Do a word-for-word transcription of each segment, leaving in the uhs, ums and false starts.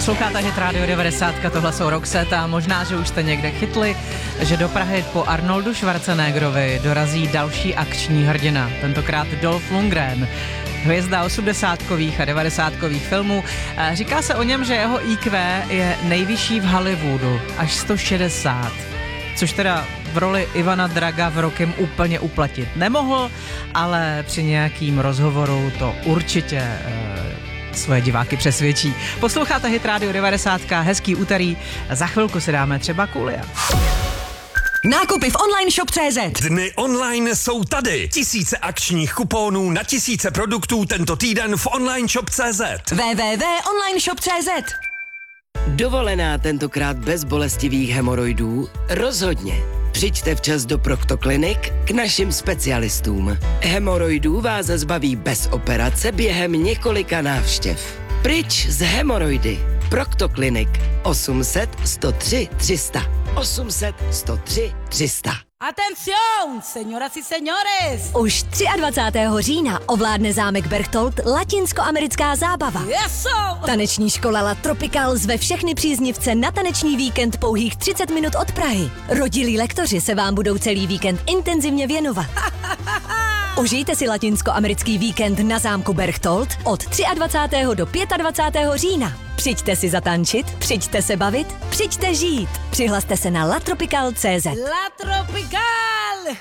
Posloucháte Hit Radio devadesát, tohle jsou Roxette a možná, že už jste někde chytli, že do Prahy po Arnoldu Schwarzeneggerovi dorazí další akční hrdina, tentokrát Dolph Lundgren. Hvězda osmdesátkových a devadesátkových filmů. Říká se o něm, že jeho í kvé je nejvyšší v Hollywoodu, až sto šedesát. Což teda v roli Ivana Draga v Rockem úplně uplatit nemohl, ale při nějakým rozhovoru to určitě e, svoje diváky přesvědčí. Posloucháte Hit Radio devadesát, hezký úterý, za chvilku si dáme třeba Kulia. Nákupy v online shop tečka cé zet. Dny online jsou tady. Tisíce akčních kuponů na tisíce produktů tento týden v online shop tečka cé zet. w w w tečka online shop tečka cé zet. Dovolená tentokrát bez bolestivých hemoroidů? Rozhodně. Přijďte včas do Proktoklinik k našim specialistům. Hemoroidů vás zbaví bez operace během několika návštěv. Pryč z hemoroidy. Proktoklinik osm set, sto tři, tři sta. osm set, sto tři, tři sta. Atención, señoras y señores! Už dvacátého třetího října ovládne zámek Berchtold latinskoamerická zábava. Eso! Taneční škola La Tropical zve všechny příznivce na taneční víkend pouhých třicet minut od Prahy. Rodilí lektoři se vám budou celý víkend intenzivně věnovat. Užijte si latinskoamerický víkend na zámku Berchtold od dvacátého třetího do dvacátého pátého října. Přijďte si zatančit, přijďte se bavit, přijďte žít. Přihlaste se na latropical tečka cé zet. La Tropical!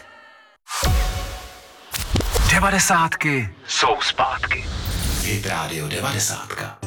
Devadesátky jsou zpátky. Hit Radio devadesát.